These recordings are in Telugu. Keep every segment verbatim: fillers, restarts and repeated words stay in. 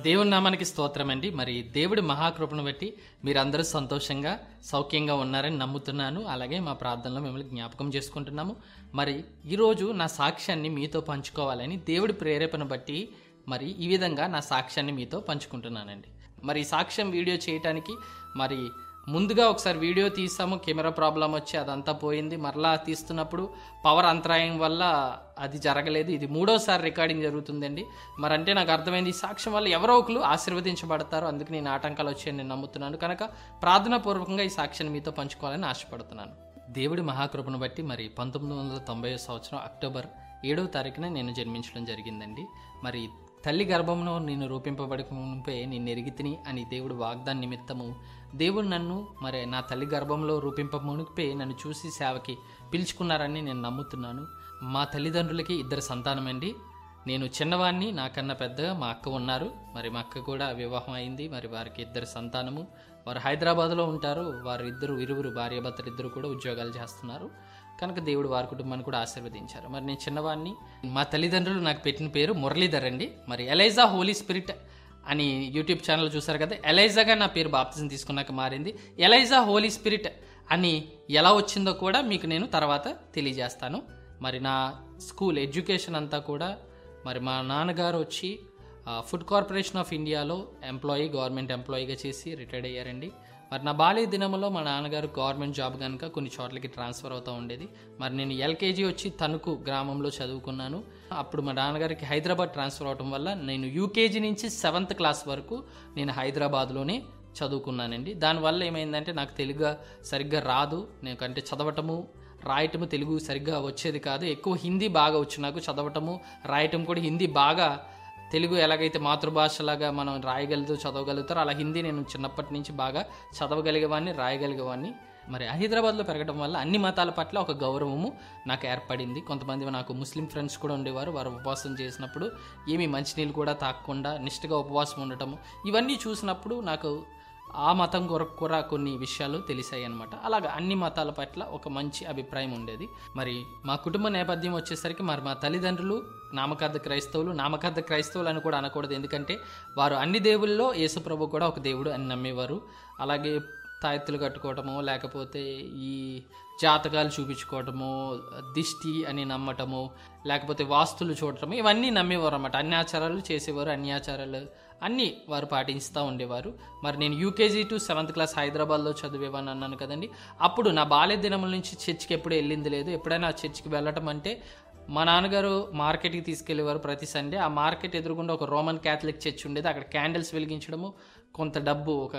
దేవుని నామానికి స్తోత్రం అండి. మరి దేవుడి మహాకృపను బట్టి మీరందరూ సంతోషంగా సౌఖ్యంగా ఉన్నారని నమ్ముతున్నాను. అలాగే మా ప్రార్థనలో మిమ్మల్ని జ్ఞాపకం చేసుకుంటున్నాము. మరి ఈరోజు నా సాక్ష్యాన్ని మీతో పంచుకోవాలని దేవుడి ప్రేరేపణ బట్టి మరి ఈ విధంగా నా సాక్ష్యాన్ని మీతో పంచుకుంటున్నానండి. మరి ఈ సాక్ష్యం వీడియో చేయటానికి మరి ముందుగా ఒకసారి వీడియో తీసాము, కెమెరా ప్రాబ్లం వచ్చి అదంతా పోయింది. మరలా తీస్తున్నప్పుడు పవర్ అంతరాయం వల్ల అది జరగలేదు. ఇది మూడోసారి రికార్డింగ్ జరుగుతుందండి. మరి అంటే నాకు అర్థమైంది, ఈ సాక్ష్యం వల్ల ఎవరో ఒకరు ఆశీర్వదించబడతారు, అందుకు నేను ఆటంకాలు వచ్చాయని నేను నమ్ముతున్నాను. కనుక ప్రార్థనాపూర్వకంగా ఈ సాక్ష్యాన్ని మీతో పంచుకోవాలని ఆశపడుతున్నాను. దేవుడి మహాకృపను బట్టి మరి పంతొమ్మిది వందల తొంభై సంవత్సరం అక్టోబర్ ఏడవ తారీఖున నేను జన్మించడం జరిగిందండి. మరి తల్లి గర్భంలో నేను రూపింపబడకముంపే నేను ఎరిగితిని అని దేవుడు వాగ్దాన నిమిత్తము దేవుడు నన్ను మరి నా తల్లి గర్భంలో రూపింపమునిపే నన్ను చూసి సేవకి పిలుచుకున్నారని నేను నమ్ముతున్నాను. మా తల్లిదండ్రులకి ఇద్దరు సంతానమండి. నేను చిన్నవాడిని, నాకన్నా పెద్దగా మా అక్క ఉన్నారు. మరి మా అక్క కూడా వివాహం అయింది. మరి వారికి ఇద్దరు సంతానము. వారు హైదరాబాద్లో ఉంటారు. వారు ఇద్దరు ఇరువురు భార్యాభర్తలు ఇద్దరు కూడా ఉద్యోగాలు చేస్తున్నారు. కనుక దేవుడు వారి కుటుంబాన్ని కూడా ఆశీర్వదించారు. మరి నేను చిన్నవాడిని. మా తల్లిదండ్రులు నాకు పెట్టిన పేరు మురళీధర్ అండి. మరి ఎలైజా హోలీ స్పిరిట్ అని యూట్యూబ్ ఛానల్ చూసారు కదా, ఎలైజాగా నా పేరు బాప్తిజం తీసుకున్నాక మారింది. ఎలైజా హోలీ స్పిరిట్ అని ఎలా వచ్చిందో కూడా మీకు నేను తర్వాత తెలియజేస్తాను. మరి నా స్కూల్ ఎడ్యుకేషన్ అంతా కూడా మరి మా నాన్నగారు వచ్చి ఫుడ్ కార్పొరేషన్ ఆఫ్ ఇండియాలో ఎంప్లాయీ గవర్నమెంట్ ఎంప్లాయీగా చేసి రిటైర్డ్ అయ్యారండి. మరి నా బాల్య దినంలో మా నాన్నగారు గవర్నమెంట్ జాబ్ కనుక కొన్ని చోట్లకి ట్రాన్స్ఫర్ అవుతూ ఉండేది. మరి నేను ఎల్కేజీ వచ్చి తణుకు గ్రామంలో చదువుకున్నాను. అప్పుడు మా నాన్నగారికి హైదరాబాద్ ట్రాన్స్ఫర్ అవడం వల్ల నేను యూకేజీ నుంచి సెవెంత్ క్లాస్ వరకు నేను హైదరాబాద్లోనే చదువుకున్నానండి. దానివల్ల ఏమైందంటే నాకు తెలుగు సరిగ్గా రాదు. నేను అంటే చదవటము రాయటము తెలుగు సరిగ్గా వచ్చేది కాదు. ఎక్కువ హిందీ బాగా వచ్చు నాకు. చదవటము రాయటం కూడా హిందీ బాగా, తెలుగు ఎలాగైతే మాతృభాషలాగా మనం రాయగలుగుతూ చదవగలుగుతారో అలా హిందీ నేను చిన్నప్పటి నుంచి బాగా చదవగలిగేవాడిని, రాయగలిగేవాడిని. మరి హైదరాబాద్లో పెరగడం వల్ల అన్ని మతాల పట్ల ఒక గౌరవము నాకు ఏర్పడింది. కొంతమంది నాకు ముస్లిం ఫ్రెండ్స్ కూడా ఉండేవారు. వారు ఉపవాసం చేసినప్పుడు ఏమీ మంచినీళ్ళు కూడా తాగకుండా నిష్ఠగా ఉపవాసం ఉండటము, ఇవన్నీ చూసినప్పుడు నాకు ఆ మతం కొరకు కూడా కొన్ని విషయాలు తెలిసాయి అనమాట. అలాగా అన్ని మతాల పట్ల ఒక మంచి అభిప్రాయం ఉండేది. మరి మా కుటుంబ నేపథ్యం వచ్చేసరికి మరి మా తల్లిదండ్రులు నామకార్థ క్రైస్తవులు. నామకార్థ క్రైస్తవులు అని కూడా అనకూడదు, ఎందుకంటే వారు అన్ని దేవుల్లో యేసుప్రభు కూడా ఒక దేవుడు అని నమ్మేవారు. అలాగే తాయెత్తులు కట్టుకోవటము, లేకపోతే ఈ జాతకాలు చూపించుకోవటము, దిష్టి అని నమ్మటము, లేకపోతే వాస్తులు చూడటము, ఇవన్నీ నమ్మేవారు అన్నమాట. అన్ని ఆచారాలు చేసేవారు, అన్ని ఆచారాలు అన్నీ వారు పాటిస్తూ ఉండేవారు. మరి నేను యూకేజీ టు సెవెంత్ క్లాస్ హైదరాబాద్లో చదివేవాని అన్నాను కదండి. అప్పుడు నా బాల్య దినముల నుంచి చర్చికి ఎప్పుడు వెళ్ళింది లేదు. ఎప్పుడైనా చర్చికి వెళ్ళటం అంటే మా నాన్నగారు మార్కెట్కి తీసుకెళ్లేవారు ప్రతి సండే. ఆ మార్కెట్ ఎదురుగుండా ఒక రోమన్ క్యాథలిక్ చర్చ్ ఉండేది. అక్కడ క్యాండిల్స్ వెలిగించడము, కొంత డబ్బు ఒక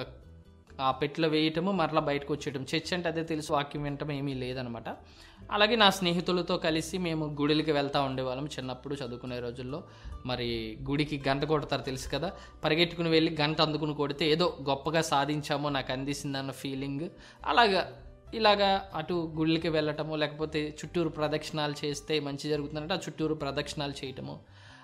ఆ పెట్టిలో వేయటము, మరలా బయటకు వచ్చేయటం. చర్చ్ అంటే అదే తెలుసు, వాక్యం వినటం ఏమీ లేదనమాట. అలాగే నా స్నేహితులతో కలిసి మేము గుడికి వెళ్తూ ఉండేవాళ్ళం చిన్నప్పుడు చదువుకునే రోజుల్లో. మరి గుడికి గంట కొడతారు తెలుసు కదా, పరిగెట్టుకుని వెళ్ళి గంట అందుకుని కొడితే ఏదో గొప్పగా సాధించామో నాకు అందిసిందన్న ఫీలింగ్. అలాగా ఇలాగా అటు గుళ్ళకి వెళ్ళటము, లేకపోతే చుట్టూరు ప్రదక్షిణాలు చేస్తే మంచి జరుగుతుందంటే ఆ చుట్టూరు ప్రదక్షిణాలు చేయటము.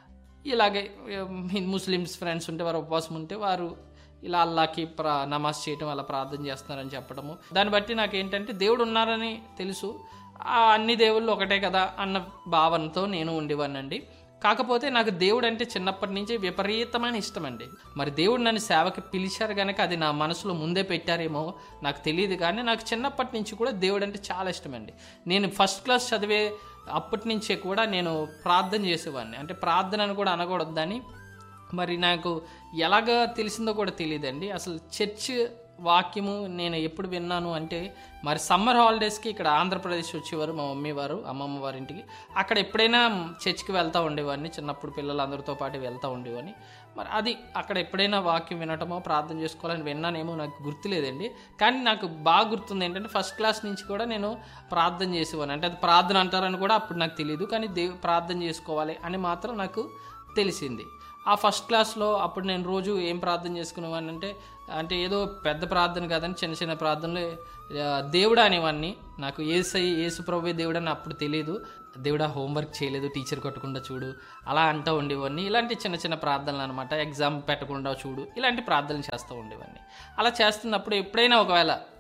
ఇలాగే ముస్లిమ్స్ ఫ్రెండ్స్ ఉంటే వారు ఉపవాసం ఉంటే వారు ఇలా అల్లాకి ప్రా నమాజ్ చేయటం, అలా ప్రార్థన చేస్తున్నారని చెప్పడము. దాన్ని బట్టి నాకు ఏంటంటే దేవుడు ఉన్నారని తెలుసు, ఆ అన్ని దేవుళ్ళు ఒకటే కదా అన్న భావనతో నేను ఉండేవాడినండి. కాకపోతే నాకు దేవుడు అంటే చిన్నప్పటి నుంచి విపరీతమైన ఇష్టం అండి. మరి దేవుడు నన్ను సేవకి పిలిచారు కనుక అది నా మనసులో ముందే పెట్టారేమో నాకు తెలియదు, కానీ నాకు చిన్నప్పటి నుంచి కూడా దేవుడు అంటే చాలా ఇష్టం అండి. నేను ఫస్ట్ క్లాస్ చదివే అప్పటి నుంచే కూడా నేను ప్రార్థన చేసేవాడిని. అంటే ప్రార్థన కూడా అనకూడదు దాన్ని. మరి నాకు ఎలాగ తెలిసిందో కూడా తెలియదండి. అసలు చర్చ్ వాక్యము నేను ఎప్పుడు విన్నాను అంటే మరి సమ్మర్ హాలిడేస్కి ఇక్కడ ఆంధ్రప్రదేశ్ వచ్చేవారు మా మమ్మీ వారు, అమ్మమ్మ వారి ఇంటికి. అక్కడ ఎప్పుడైనా చర్చ్కి వెళ్తూ ఉండేవాడిని. చిన్నప్పుడు పిల్లలందరితో పాటు వెళ్తూ ఉండేవాడిని. మరి అది అక్కడ ఎప్పుడైనా వాక్యం వినటమో ప్రార్థన చేసుకోవాలని విన్నానేమో నాకు గుర్తులేదండి. కానీ నాకు బాగా గుర్తుంది ఏంటంటే ఫస్ట్ క్లాస్ నుంచి కూడా నేను ప్రార్థన చేసేవాడిని. అంటే అది ప్రార్థన అంటారని కూడా అప్పుడు నాకు తెలియదు, కానీ దేవు ప్రార్థన చేసుకోవాలి అని మాత్రం నాకు తెలిసింది. ఆ ఫస్ట్ క్లాస్లో అప్పుడు నేను రోజు ఏం ప్రార్థన చేసుకునేవాడిని అంటే అంటే ఏదో పెద్ద ప్రార్థన కాదని చిన్న చిన్న ప్రార్థనలు దేవుడు అనేవాడిని. నాకు ఏసై యేసు ప్రభువే దేవుడు అని అప్పుడు తెలియదు. దేవుడా హోంవర్క్ చేయలేదు, టీచర్ కొట్టకుండా చూడు, అలా అంటూ ఉండేవాడిని. ఇలాంటి చిన్న చిన్న ప్రార్థనలు అనమాట. ఎగ్జామ్ పెట్టకుండా చూడు, ఇలాంటి ప్రార్థనలు చేస్తూ ఉండేవాడిని. అలా చేస్తున్నప్పుడు ఎప్పుడైనా ఒకవేళ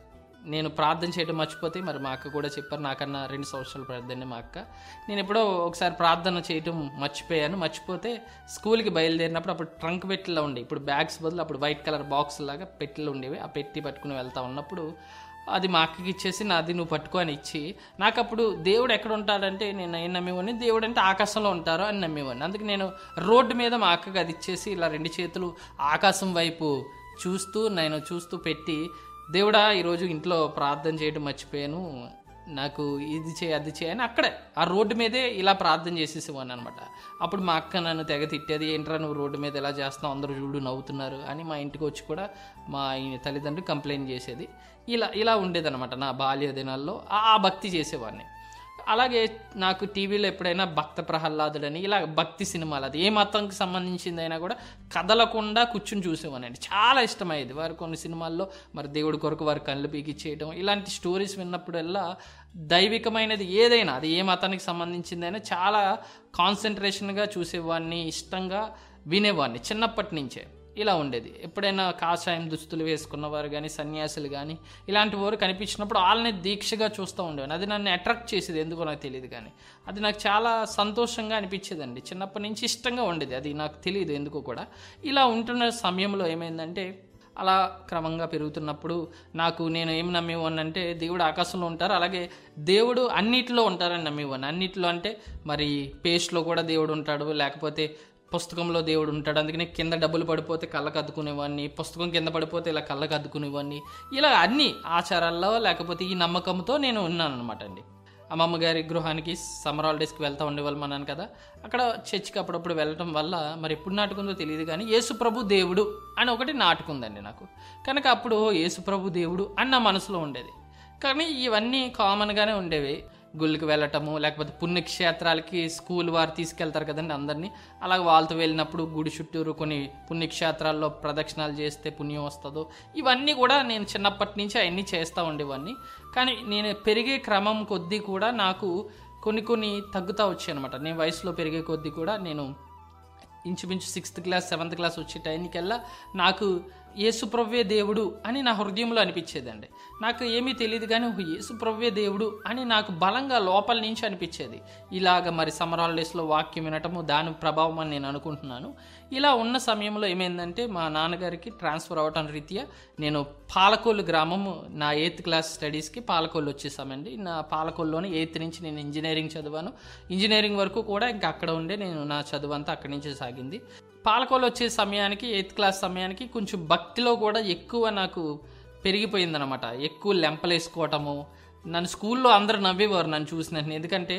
నేను ప్రార్థన చేయడం మర్చిపోతే, మరి మా అక్క కూడా చెప్పారు, నాకన్నా రెండు సంవత్సరాలు పెద్దండి మా అక్క. నేను ఎప్పుడో ఒకసారి ప్రార్థన చేయడం మర్చిపోయాను. మర్చిపోతే స్కూల్కి బయలుదేరినప్పుడు అప్పుడు ట్రంక్ పెట్టిలో ఉండే, ఇప్పుడు బ్యాగ్స్ బదులు అప్పుడు వైట్ కలర్ బాక్స్ లాగా పెట్టిలు ఉండేవి. ఆ పెట్టి పట్టుకుని వెళ్తా ఉన్నప్పుడు అది మా అక్కకి ఇచ్చేసి, నాది నువ్వు పట్టుకో అని ఇచ్చి, నాకు అప్పుడు దేవుడు ఎక్కడ ఉంటాడంటే నేను ఏం నమ్మేవాడిని, దేవుడు అంటే ఆకాశంలో ఉంటారు అని నమ్మేవాడిని. అందుకే నేను రోడ్డు మీద మా అక్కకి అది ఇచ్చేసి ఇలా రెండు చేతులు ఆకాశం వైపు చూస్తూ నేను చూస్తూ పెట్టి, దేవుడా ఈరోజు ఇంట్లో ప్రార్థన చేయడం మర్చిపోయాను, నాకు ఇది చేయి అది చేయని అక్కడే ఆ రోడ్డు మీదే ఇలా ప్రార్థన చేసేసేవాడిని అనమాట. అప్పుడు మా అక్క నన్ను తెగ తిట్టేది, ఏంట్రా నువ్వు రోడ్డు మీద ఎలా చేస్తున్నావు, అందరూ చూడు నవ్వుతున్నారు అని మా ఇంటికి వచ్చి కూడా మా తల్లిదండ్రులు కంప్లైంట్ చేసేది. ఇలా ఇలా ఉండేదన్నమాట నా బాల్య దినాల్లో. ఆ భక్తి చేసేవాడిని. అలాగే నాకు టీవీలో ఎప్పుడైనా భక్త ప్రహ్లాదుడని ఇలా భక్తి సినిమాలు, అది ఏ మతంకి సంబంధించిందైనా కూడా కదలకుండా కూర్చుని చూసేవానండి. చాలా ఇష్టమయ్యేది. వారు కొన్ని సినిమాల్లో మరి దేవుడి కొరకు వారు కళ్ళు పీకిచ్చేయడం, ఇలాంటి స్టోరీస్ విన్నప్పుడల్లా దైవికమైనది ఏదైనా, అది ఏ మతానికి సంబంధించిందైనా చాలా కాన్సన్ట్రేషన్గా చూసేవాడిని, ఇష్టంగా వినేవాడిని చిన్నప్పటి నుంచే. ఇలా ఉండేది. ఎప్పుడైనా కాషాయం దుస్తులు వేసుకున్నవారు కానీ, సన్యాసులు కానీ ఇలాంటి వారు కనిపించినప్పుడు వాళ్ళని దీక్షగా చూస్తూ ఉండేవాడిని. అది నన్ను అట్రాక్ట్ చేసేది, ఎందుకో నాకు తెలియదు కానీ అది నాకు చాలా సంతోషంగా అనిపించేదండి. చిన్నప్పటి నుంచి ఇష్టంగా ఉండేది, అది నాకు తెలియదు ఎందుకో కూడా. ఇలా ఉంటున్న సమయంలో ఏమైందంటే, అలా క్రమంగా పెరుగుతున్నప్పుడు నాకు నేను ఏం నమ్మేవాడిని అంటే, దేవుడు ఆకాశంలో ఉంటారు, అలాగే దేవుడు అన్నిటిలో ఉంటారని నమ్మేవాడిని. అన్నిటిలో అంటే మరి పేస్ట్లో కూడా దేవుడు ఉంటాడు, లేకపోతే పుస్తకంలో దేవుడు ఉంటాడు, అందుకని కింద డబ్బులు పడిపోతే కళ్ళకు అద్దుకునేవాడిని, పుస్తకం కింద పడిపోతే ఇలా కళ్ళకు అద్దుకునేవాడిని. ఇలా అన్ని ఆచారాల్లో లేకపోతే ఈ నమ్మకంతో నేను ఉన్నాను అనమాట అండి. అమ్మమ్మ గారి గృహానికి సమ్మర్ హాలిడేస్కి వెళ్తూ ఉండేవాళ్ళు అన్నాను కదా, అక్కడ చర్చికి అప్పుడప్పుడు వెళ్ళటం వల్ల మరి ఎప్పుడు నాటుకుందో తెలియదు కానీ యేసు ప్రభు దేవుడు అని ఒకటి నాటుకుందండి నాకు. కనుక అప్పుడు యేసు ప్రభు దేవుడు అని నా మనసులో ఉండేది. కానీ ఇవన్నీ కామన్గానే ఉండేవి. గుళ్ళకి వెళ్ళటము, లేకపోతే పుణ్యక్షేత్రాలకి స్కూల్ వారు తీసుకెళ్తారు కదండి అందరినీ, అలాగే వాళ్ళతో వెళ్ళినప్పుడు గుడి చుట్టూరు కొన్ని పుణ్యక్షేత్రాల్లో ప్రదక్షిణాలు చేస్తే పుణ్యం వస్తుందో, ఇవన్నీ కూడా నేను చిన్నప్పటి నుంచి అవన్నీ చేస్తూ ఉండేవాడిని. కానీ నేను పెరిగే క్రమం కొద్దీ కూడా నాకు కొన్ని కొన్ని తగ్గుతూ వచ్చాయి అనమాట. నేను వయసులో పెరిగే కొద్దీ కూడా నేను ఇంచుమించు సిక్స్త్ క్లాస్ సెవెంత్ క్లాస్ వచ్చే టైంకల్లా నాకు యేసుప్రవ్వే దేవుడు అని నా హృదయంలో అనిపించేదండి. నాకు ఏమీ తెలియదు కానీ యేసుప్రవ్వే దేవుడు అని నాకు బలంగా లోపల నుంచి అనిపించేది. ఇలాగ మరి సమ్మర్ హాలిడేస్లో వాక్యం వినటము దాని ప్రభావం అని నేను అనుకుంటున్నాను. ఇలా ఉన్న సమయంలో ఏమైందంటే, మా నాన్నగారికి ట్రాన్స్ఫర్ అవ్వటం రీత్యా నేను పాలకొల్లు గ్రామము నా ఎయిత్ క్లాస్ స్టడీస్కి పాలకొల్లు వచ్చేసామండి. నా పాలకొల్లులోని ఎయిత్ నుంచి నేను ఇంజనీరింగ్ చదివాను. ఇంజనీరింగ్ వరకు కూడా ఇంకా అక్కడ ఉండే నేను నా చదువు అంతా అక్కడి నుంచే సాగింది. పాలకొల్లు వచ్చే సమయానికి ఎయిత్ క్లాస్ సమయానికి కొంచెం భక్తిలో కూడా ఎక్కువ నాకు పెరిగిపోయిందనమాట. ఎక్కువ లెంపలేసుకోవటము, నన్ను స్కూల్లో అందరూ నవ్వేవారు నన్ను చూసినట్టు. ఎందుకంటే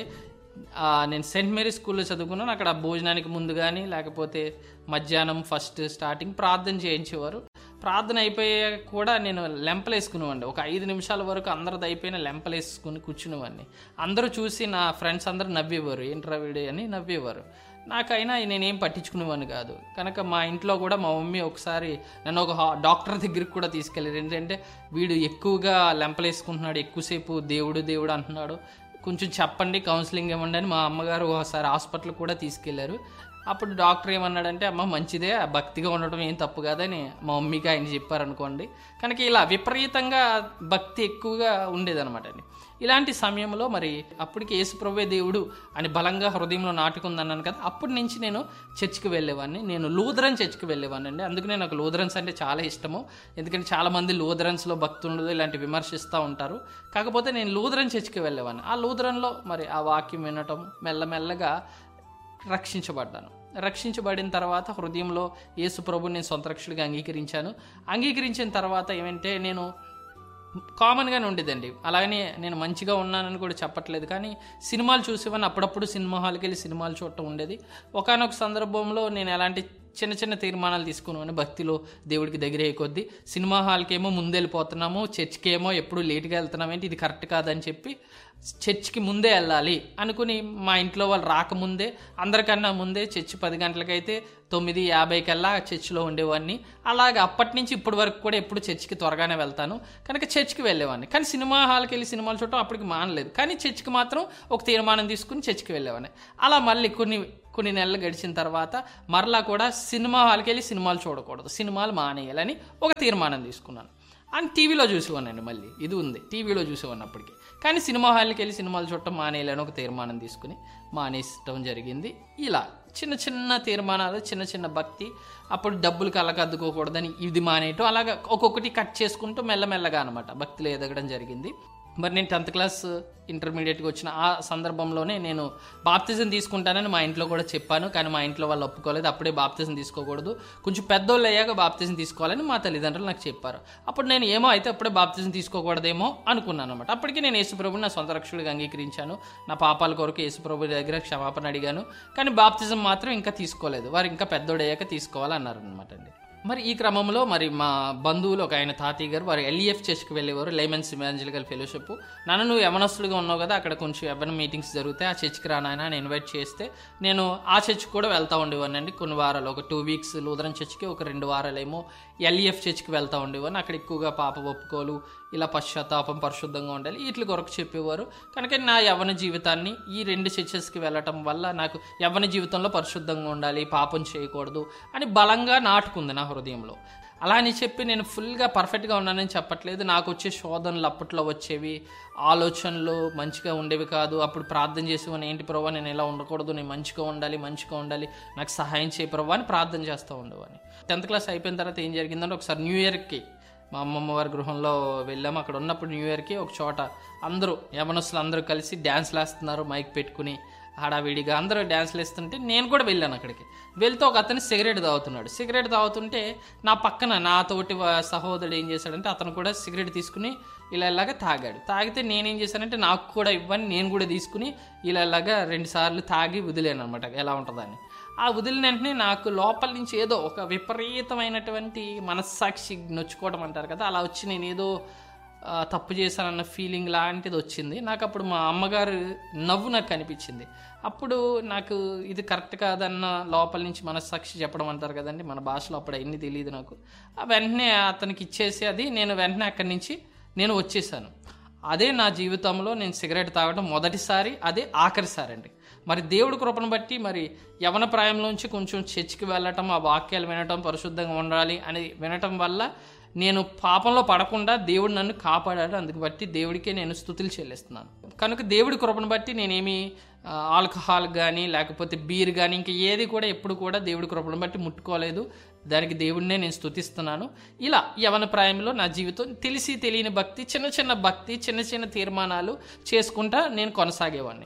నేను సెయింట్ మేరీ స్కూల్లో చదువుకున్నాను. అక్కడ భోజనానికి ముందు కానీ లేకపోతే మధ్యాహ్నం ఫస్ట్ స్టార్టింగ్ ప్రార్థన చేయించేవారు. ప్రార్థన అయిపోయా కూడా నేను లెంపలు వేసుకునేవాడిని. ఒక ఐదు నిమిషాల వరకు అందరిది అయిపోయిన లెంపలు వేసుకుని కూర్చునేవాడిని. అందరూ చూసి నా ఫ్రెండ్స్ అందరూ నవ్వేవారు, ఏంట్రా వీడే అని నవ్వేవారు. నాకైనా నేనేం పట్టించుకునేవాడిని కాదు. కనుక మా ఇంట్లో కూడా మా మమ్మీ ఒకసారి నన్ను ఒక డాక్టర్ దగ్గరికి కూడా తీసుకెళ్ళారు. ఏంటంటే వీడు ఎక్కువగా లెంపలు వేసుకుంటున్నాడు, ఎక్కువసేపు దేవుడు దేవుడు అంటున్నాడు, కొంచెం చెప్పండి, కౌన్సిలింగ్ ఇవ్వండి అని మా అమ్మగారు ఒకసారి హాస్పిటల్ కూడా తీసుకెళ్లారు. అప్పుడు డాక్టర్ ఏమన్నాడంటే, అమ్మ మంచిదే, భక్తిగా ఉండటం ఏం తప్పు కాదని మా మమ్మీకి ఆయన చెప్పారనుకోండి. కనుక ఇలా విపరీతంగా భక్తి ఎక్కువగా ఉండేదన్నమాట అండి. ఇలాంటి సమయంలో మరి అప్పటికి యేసుప్రభువే దేవుడు అని బలంగా హృదయంలో నాటుకుందన్నాను కదా, అప్పటి నుంచి నేను చర్చికి వెళ్ళేవాడిని. నేను లూథరన్ చర్చికి వెళ్ళేవాడిని అండి. అందుకనే నాకు లూథరన్స్ అంటే చాలా ఇష్టము. ఎందుకంటే చాలామంది లూథరన్స్లో భక్తి ఉండదు ఇలాంటి విమర్శిస్తూ ఉంటారు. కాకపోతే నేను లూథరన్ చర్చికి వెళ్ళేవాడిని. ఆ లూథరన్లో మరి ఆ వాక్యం వినటం మెల్లమెల్లగా రక్షించబడ్డాను. రక్షించబడిన తర్వాత హృదయంలో యేసు ప్రభుని నేను సొంత రక్షకుడిగా అంగీకరించాను. అంగీకరించిన తర్వాత ఏమంటే, నేను కామన్గానే ఉండేదండి. అలాగని నేను మంచిగా ఉన్నానని కూడా చెప్పట్లేదు, కానీ సినిమాలు చూసేవాడిని. అప్పుడప్పుడు సినిమా హాల్కి వెళ్ళి సినిమాలు చూడటం ఉండేది. ఒకానొక సందర్భంలో నేను ఎలాంటి చిన్న చిన్న తీర్మానాలు తీసుకున్నాను భక్తిలో దేవుడికి దగ్గర అయ్యే కొద్దీ. సినిమా హాల్కి ఏమో ముందు వెళ్ళిపోతున్నాము, చర్చ్కి ఏమో ఎప్పుడు లేట్గా వెళ్తున్నామేంటి, ఇది కరెక్ట్ కాదని చెప్పి చర్చ్కి ముందే వెళ్ళాలి అనుకుని మా ఇంట్లో వాళ్ళు రాకముందే, అందరికన్నా ముందే చర్చ్ పది గంటలకైతే తొమ్మిది యాభై కల్లా చర్చిలో ఉండేవాడిని. అలాగే అప్పటి నుంచి ఇప్పటి వరకు కూడా ఎప్పుడు చర్చికి త్వరగానే వెళ్తాను. కనుక చర్చికి వెళ్ళేవాడిని. కానీ సినిమా హాల్కి వెళ్ళి సినిమాలు చూడటం అప్పటికి మానలేదు. కానీ చర్చికి మాత్రం ఒక తీర్మానం తీసుకుని చర్చికి వెళ్ళేవాడిని. అలా మళ్ళీ కొన్ని కొన్ని నెలలు గడిచిన తర్వాత మరలా కూడా సినిమా హాల్కి వెళ్ళి సినిమాలు చూడకూడదు, సినిమాలు మానేయాలని ఒక తీర్మానం తీసుకున్నాను. అని టీవీలో చూసేవాడినండి. మళ్ళీ ఇది ఉంది, టీవీలో చూసేవాడిని అప్పటికి. కానీ సినిమా హాల్కి వెళ్ళి సినిమాలు చూడటం మానేయాలని ఒక తీర్మానం తీసుకుని మానేయటం జరిగింది. ఇలా చిన్న చిన్న తీర్మానాలు, చిన్న చిన్న భక్తి, అప్పుడు డబ్బులు కళ్ళకద్దుకోకూడదని ఇది మానేయటం, అలాగా ఒక్కొక్కటి కట్ చేసుకుంటూ మెల్లమెల్లగా అనమాట భక్తిలో ఎదగడం జరిగింది. మరి నేను టెన్త్ క్లాస్ ఇంటర్మీడియట్కి వచ్చిన ఆ సందర్భంలోనే నేను బాప్తిజం తీసుకుంటానని మా ఇంట్లో కూడా చెప్పాను. కానీ మా ఇంట్లో వాళ్ళు ఒప్పుకోలేదు. అప్పుడే బాప్తిజం తీసుకోకూడదు, కొంచెం పెద్దోళ్ళు అయ్యాక బాప్తిజం తీసుకోవాలని మా తల్లిదండ్రులు నాకు చెప్పారు. అప్పుడు నేను ఏమో అయితే అప్పుడే బాప్తిజం తీసుకోకూడదేమో అనుకున్నాను అనమాట. అప్పటికి నేను యేసుప్రభుని నా సొంత రక్షకుడిగా అంగీకరించాను. నా పాపాల కొరకు యేసుప్రభు దగ్గర క్షమాపణ అడిగాను. కానీ బాప్తిజం మాత్రం ఇంకా తీసుకోలేదు. వారు ఇంకా పెద్దోడు అయ్యాక తీసుకోవాలన్నారు అనమాట అండి. మరి ఈ క్రమంలో మరి మా బంధువులు ఒక ఆయన తాతయ్య గారు, వారు ఎల్ఈఎఫ్ చర్చ్కి వెళ్ళేవారు, లైమెన్స్ ఇవాంజలికల్ ఫెలోషిప్. నన్ను నువ్వు యవనస్తులుగా ఉన్నావు కదా, అక్కడ కొంచెం యవ్వన మీటింగ్స్ జరుగుతాయి, ఆ చర్చ్కి రానాయన అని ఇన్వైట్ చేస్తే నేను ఆ చర్చ్కి కూడా వెళ్తూ ఉండేవాడిని అండి. కొన్ని వారాలు, ఒక టూ వీక్స్ లూథరన్ చర్చ్కి, ఒక రెండు వారాలేమో ఎల్ఈఎఫ్ చర్చ్కి వెళ్తూ ఉండేవాడిని. అక్కడ ఎక్కువగా పాప ఒప్పుకోలు, ఇలా పశ్చాత్తాపం, పరిశుద్ధంగా ఉండాలి, వీటి కొరకు చెప్పేవారు. కనుక నా యవ్వన జీవితాన్ని ఈ రెండు చర్చెస్కి వెళ్ళటం వల్ల నాకు యవ్వన జీవితంలో పరిశుద్ధంగా ఉండాలి, పాపం చేయకూడదు అని బలంగా నాటుకుంది నా హృదయంలో. అలా అని చెప్పి నేను ఫుల్గా పర్ఫెక్ట్గా ఉన్నానని చెప్పట్లేదు. నాకు వచ్చే శోధనలు అప్పట్లో వచ్చేవి, ఆలోచనలు మంచిగా ఉండేవి కాదు. అప్పుడు ప్రార్థన చేసేవాడిని, ఏంటి ప్రభావ నేను ఇలా ఉండకూడదు, నేను మంచిగా ఉండాలి, మంచిగా ఉండాలి, నాకు సహాయం చేయ ప్రభావ అని ప్రార్థన చేస్తూ ఉండేవాడిని. టెన్త్ క్లాస్ అయిపోయిన తర్వాత ఏం జరిగిందంటే, ఒకసారి న్యూ ఇయర్కి మా అమ్మమ్మ వారి గృహంలో వెళ్ళాము. అక్కడ ఉన్నప్పుడు న్యూ ఇయర్కి ఒక చోట అందరూ యవనస్తులు అందరూ కలిసి డ్యాన్స్లు వేస్తున్నారు, మైక్ పెట్టుకుని హడావిడిగా అందరూ డ్యాన్స్లు వేస్తుంటే నేను కూడా వెళ్ళాను. అక్కడికి వెళ్తే ఒక అతను సిగరెట్ తాగుతున్నాడు. సిగరెట్ తాగుతుంటే నా పక్కన నా తోటి సహోదరుడు ఏం చేశాడంటే, అతను కూడా సిగరెట్ తీసుకుని ఇలా ఇలాగా తాగాడు. తాగితే నేనేం చేశానంటే, నాకు కూడా ఇవ్వని నేను కూడా తీసుకుని ఇలా ఇలాగా రెండు సార్లు తాగి వదిలేను అనమాట, ఎలా ఉంటుందని. ఆ వదిలిన వెంటనే నాకు లోపల నుంచి ఏదో ఒక విపరీతమైనటువంటి మనస్సాక్షి నొచ్చుకోవడం అంటారు కదా, అలా వచ్చి నేను ఏదో తప్పు చేశానన్న ఫీలింగ్ లాంటిది వచ్చింది నాకు. అప్పుడు మా అమ్మగారు నవ్వు నాకు కనిపించింది. అప్పుడు నాకు ఇది కరెక్ట్ కాదన్న లోపల నుంచి మనస్సాక్షి చెప్పడం అంటారు కదండి, మన భాషలో అప్పుడు అవన్నీ తెలియదు నాకు. వెంటనే అతనికి ఇచ్చేసి అది నేను వెంటనే అక్కడి నుంచి నేను వచ్చేసాను. అదే నా జీవితంలో నేను సిగరెట్ తాగడం మొదటిసారి, అదే ఆఖరిసారి అండి. మరి దేవుడి కృపను బట్టి మరి యవన ప్రాయంలోంచి కొంచెం చర్చికి వెళ్ళటం, ఆ వాక్యాలు వినటం, పరిశుద్ధంగా ఉండాలి అని వినటం వల్ల నేను పాపంలో పడకుండా దేవుడు నన్ను కాపాడాడు. అందుకు బట్టి దేవుడికే నేను స్తుతులు చెల్లిస్తున్నాను. కనుక దేవుడి కృపను బట్టి నేనేమి ఆల్కహాల్ కానీ లేకపోతే బీర్ కానీ ఇంకా ఏది కూడా ఎప్పుడు కూడా దేవుడి కృపను బట్టి ముట్టుకోలేదు. దానికి దేవుడినే నేను స్తుతిస్తున్నాను. ఇలా యవన ప్రాయంలో నా జీవితం తెలిసి తెలియని భక్తి, చిన్న చిన్న భక్తి, చిన్న చిన్న తీర్మానాలు చేసుకుంటా నేను కొనసాగేవాడిని.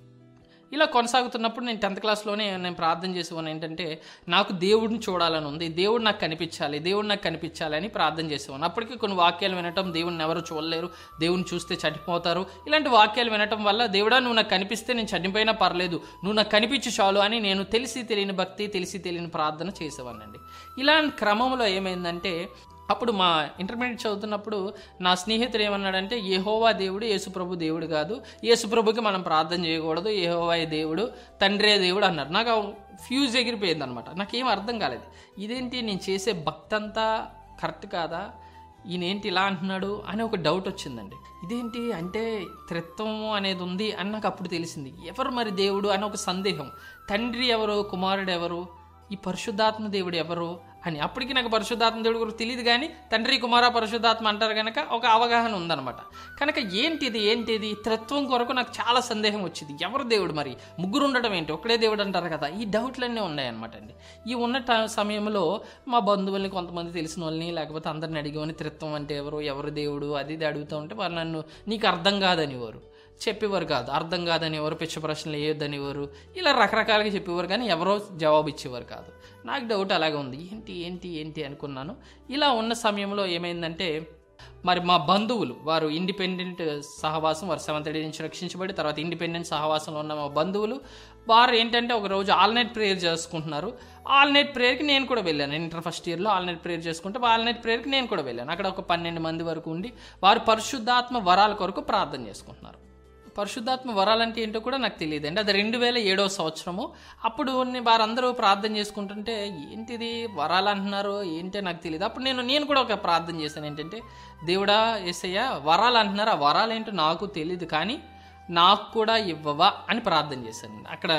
ఇలా కొనసాగుతున్నప్పుడు నేను టెన్త్ క్లాస్లోనే నేను ప్రార్థన చేసేవాడిని, ఏంటంటే నాకు దేవుడిని చూడాలని ఉంది, దేవుడు నాకు కనిపించాలి, దేవుడు నాకు కనిపించాలి అని ప్రార్థన చేసేవాడిని. అప్పటికి కొన్ని వాక్యాలు వినటం, దేవుడిని ఎవరు చూడలేరు, దేవుడిని చూస్తే చనిపోతారు, ఇలాంటి వాక్యాలు వినటం వల్ల, దేవుడా నువ్వు నాకు కనిపిస్తే నేను చనిపోయినా పర్లేదు, నువ్వు నాకు కనిపించు చాలు అని నేను తెలిసి తెలియని భక్తి, తెలిసి తెలియని ప్రార్థన చేసేవాడినండి. ఇలాంటి క్రమంలో ఏమైందంటే, అప్పుడు మా ఇంటర్మీడియట్ చదువుతున్నప్పుడు నా స్నేహితుడు ఏమన్నాడంటే, యెహోవా దేవుడు యేసుప్రభు దేవుడు కాదు, యేసుప్రభుకి మనం ప్రార్థన చేయకూడదు, యెహోవా దేవుడు తండ్రే దేవుడు అన్నారు. నాకు ఫ్యూజ్ ఎగిరిపోయింది అనమాట. నాకేం అర్థం కాలేదు, ఇదేంటి నేను చేసే భక్తి అంతా కరెక్ట్ కాదా, ఈయనేంటి ఇలా అంటున్నాడు అని ఒక డౌట్ వచ్చిందండి. ఇదేంటి అంటే త్రిత్వము అనేది ఉంది అని నాకు అప్పుడు తెలిసింది. ఎవరు మరి దేవుడు అని ఒక సందేహం. తండ్రి ఎవరు, కుమారుడు ఎవరు, ఈ పరిశుద్ధాత్మ దేవుడు ఎవరు అని. అప్పటికి నాకు పరిశుద్ధాత్మ దేవుడు గురించి తెలియదు, కానీ తండ్రి కుమార పరిశుద్ధాత్మ అంటారు కనుక ఒక అవగాహన ఉందన్నమాట. కనుక ఏంటిది ఏంటిది త్రిత్వం కొరకు నాకు చాలా సందేహం వచ్చింది. ఎవరు దేవుడు, మరి ముగ్గురు ఉండడం ఏంటి, ఒకడే దేవుడు అంటారు కదా, ఈ డౌట్లన్నీ ఉన్నాయన్నమాట అండి. ఈ ఉన్న సమయంలో మా బంధువుల్ని, కొంతమంది తెలిసిన వాళ్ళని, లేకపోతే అందరిని అడిగేవాని త్రిత్వం అంటే ఎవరు, ఎవరు దేవుడు అది ఇది అడుగుతూ ఉంటే వాళ్ళు నన్ను నీకు అర్థం కాదనివారు, చెప్పేవారు కాదు, అర్థం కాదని ఎవరు, పిచ్చ ప్రశ్నలు వేయొద్దనివారు, ఇలా రకరకాలుగా చెప్పేవారు, కానీ ఎవరో జవాబు ఇచ్చేవారు కాదు. నాకు డౌట్ అలాగే ఉంది, ఏంటి ఏంటి ఏంటి అనుకున్నాను. ఇలా ఉన్న సమయంలో ఏమైందంటే, మరి మా బంధువులు వారు ఇండిపెండెంట్ సహవాసం, వారు సెవెంత్ డే నుంచి రక్షించబడి తర్వాత ఇండిపెండెంట్ సహవాసంలో ఉన్న మా బంధువులు వారు ఏంటంటే ఒక రోజు ఆల్ నైట్ ప్రేయర్ చేసుకుంటున్నారు. ఆల్ నైట్ ప్రేయర్కి నేను కూడా వెళ్ళాను. ఇంటర్ ఫస్ట్ ఇయర్లో ఆల్ నైట్ ప్రేయర్ చేసుకుంటే ఆల్ నైట్ ప్రేయర్కి నేను కూడా వెళ్ళాను. అక్కడ ఒక పన్నెండు మంది వరకు ఉండి వారు పరిశుద్ధాత్మ వరాల కొరకు ప్రార్థన చేసుకుంటున్నారు. పరిశుద్ధాత్మ వరాలంటే ఏంటో కూడా నాకు తెలియదండి. అది రెండు వేల ఏడవ సంవత్సరము. అప్పుడు వారందరూ ప్రార్థన చేసుకుంటుంటే ఏంటిది వరాలు అంటున్నారు ఏంటో నాకు తెలియదు. అప్పుడు నేను నేను కూడా ఒక ప్రార్థన చేశాను, ఏంటంటే దేవుడా యేసయ్య వరాలు అంటున్నారు, ఆ వరాలు ఏంటో నాకు తెలియదు, కానీ నాకు కూడా ఇవ్వవా అని ప్రార్థన చేశాను. అక్కడ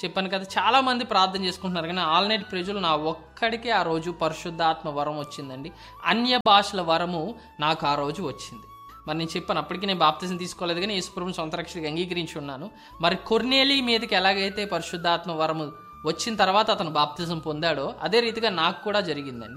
చెప్పాను కదా, చాలామంది ప్రార్థన చేసుకుంటున్నారు, కానీ ఆల్నైట్ ప్రజలు నా ఒక్కడికే ఆ రోజు పరిశుద్ధాత్మ వరం వచ్చిందండి. అన్య భాషల వరము నాకు ఆ రోజు వచ్చింది. మరి నేను చెప్పాను, అప్పటికి నేను బాప్తిజం తీసుకోలేదు, కానీ యేసుప్రభుని సొంత రక్షకుడిగా అంగీకరించి ఉన్నాను. మరి కొర్నేలి మీదకి ఎలాగైతే పరిశుద్ధాత్మ వరము వచ్చిన తర్వాత అతను బాప్తిజం పొందాడో, అదే రీతిగా నాకు కూడా జరిగిందండి.